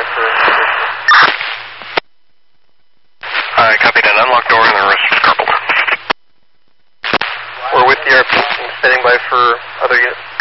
for... I copy that. Unlock door and the rest is garbled. We're with the RP, standing by for other units.